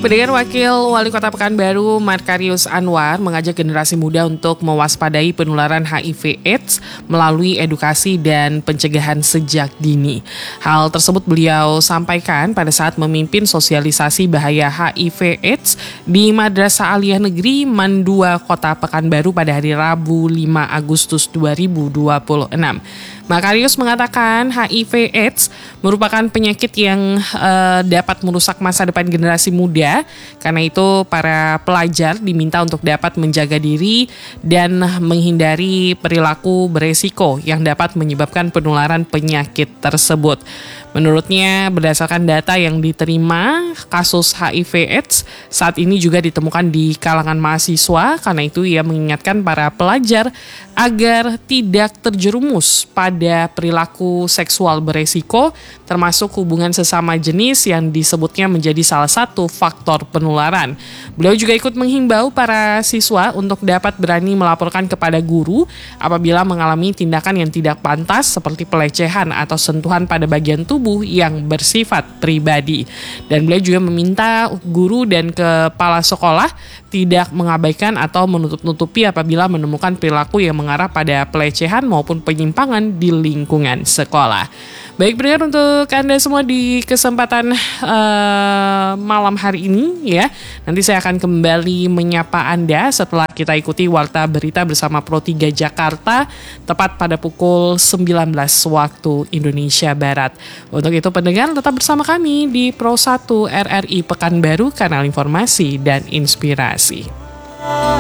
Pendengar, Wakil Wali Kota Pekanbaru Markarius Anwar mengajak generasi muda untuk mewaspadai penularan HIV/AIDS melalui edukasi dan pencegahan sejak dini. Hal tersebut beliau sampaikan pada saat memimpin sosialisasi bahaya HIV/AIDS di Madrasah Aliyah Negeri Mandua Kota Pekanbaru pada hari Rabu 5 Agustus 2026. Makarius mengatakan HIV/AIDS merupakan penyakit yang dapat merusak masa depan generasi muda. Karena itu para pelajar diminta untuk dapat menjaga diri dan menghindari perilaku beresiko yang dapat menyebabkan penularan penyakit tersebut. Menurutnya, berdasarkan data yang diterima, kasus HIV/AIDS saat ini juga ditemukan di kalangan mahasiswa. Karena itu ia mengingatkan para pelajar agar tidak terjerumus pada perilaku seksual beresiko, termasuk hubungan sesama jenis yang disebutnya menjadi salah satu faktor penularan. Beliau juga ikut menghimbau para siswa untuk dapat berani melaporkan kepada guru apabila mengalami tindakan yang tidak pantas seperti pelecehan atau sentuhan pada bagian tubuh yang bersifat pribadi. Dan beliau juga meminta guru dan kepala sekolah tidak mengabaikan atau menutup-nutupi apabila menemukan perilaku yang mengarah pada pelecehan maupun penyimpangan di lingkungan sekolah. Baik, pendengar, untuk Anda semua di kesempatan malam hari ini ya, nanti saya akan kembali menyapa Anda setelah kita ikuti Warta Berita bersama Pro 3 Jakarta tepat pada pukul 19 waktu Indonesia Barat. Untuk itu, pendengar, tetap bersama kami di Pro 1 RRI Pekanbaru, kanal informasi dan inspirasi.